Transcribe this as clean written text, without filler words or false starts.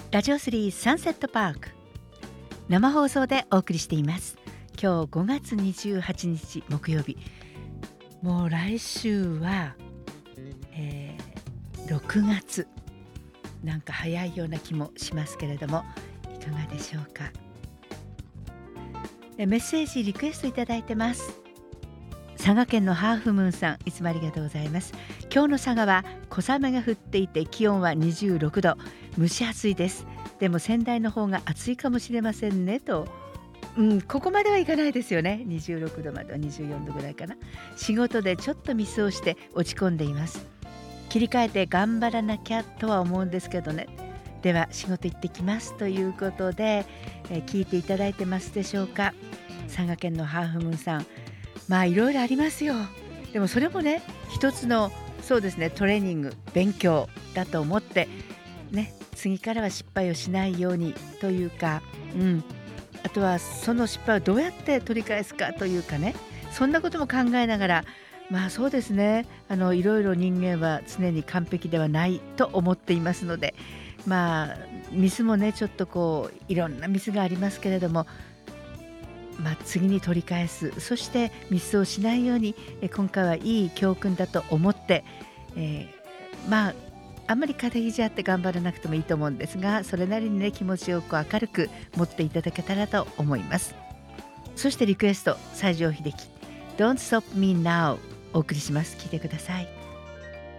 ラジオ3サンセットパーク生放送でお送りしています。今日5月28日木曜日、もう来週は、6月なんか早いような気もしますけれども、いかがでしょうか。メッセージリクエストいただいてます。佐賀県のハーフムーンさん、いつもありがとうございます。今日の佐賀は小雨が降っていて気温は26度、蒸し暑いです。でも仙台の方が暑いかもしれませんねと、ここまではいかないですよね。26度までは24度ぐらいかな。仕事でちょっとミスをして落ち込んでいます。切り替えて頑張らなきゃとは思うんですけどね。では仕事行ってきますということで、聞いていただいてますでしょうか。佐賀県のハーフムーンさん、まあいろいろありますよ。でもそれもね、一つのそうですね、トレーニング、勉強だと思ってね、次からは失敗をしないようにというか、あとはその失敗をどうやって取り返すかというかね、そんなことも考えながら、まあそうですね、いろいろ人間は常に完璧ではないと思っていますので、まあミスもね、ちょっとこういろんなミスがありますけれども、次に取り返す、そしてミスをしないように、今回はいい教訓だと思って、あんまり肩肘あって頑張らなくてもいいと思うんですが、それなりにね、気持ちよく明るく持っていただけたらと思います。そしてリクエスト、西城秀樹 Don't Stop Me Now お送りします。聞いてください。